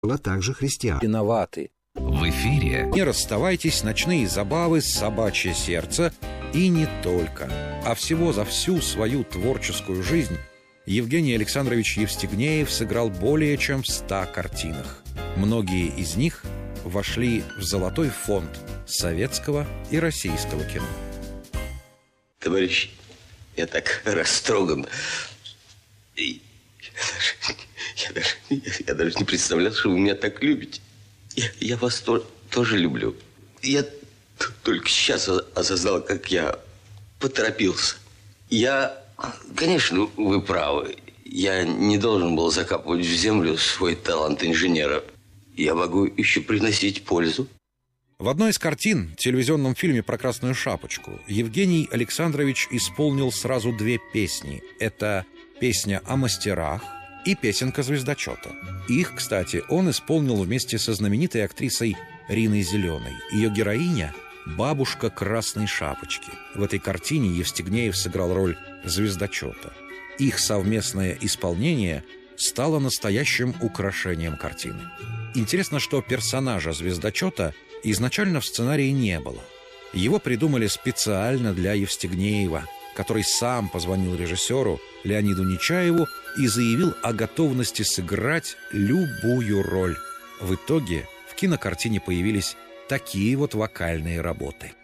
также христиан. Виноваты. В эфире Не расставайтесь, ночные забавы, собачье сердце и не только. А всего за всю свою творческую жизнь Евгений Александрович Евстигнеев сыграл более чем в 100 картинах. Многие из них вошли в золотой фонд советского и российского кино. Товарищ, я так растроган. Я даже не представлял, что вы меня так любите. Я вас тоже люблю. Я только сейчас осознал, как я поторопился. Конечно, вы правы. Я не должен был закапывать в землю свой талант инженера. Я могу еще приносить пользу. В одной из картин, телевизионном фильме про Красную Шапочку, Евгений Александрович исполнил сразу 2 песни. Это песня о мастерах и песенка звездочета. Их, кстати, он исполнил вместе со знаменитой актрисой Риной Зеленой. Ее героиня – бабушка Красной Шапочки. В этой картине Евстигнеев сыграл роль звездочета. Их совместное исполнение стало настоящим украшением картины. Интересно, что персонажа звездочета изначально в сценарии не было. Его придумали специально для Евстигнеева, который сам позвонил режиссеру Леониду Нечаеву и заявил о готовности сыграть любую роль. В итоге в кинокартине появились такие вот вокальные работы.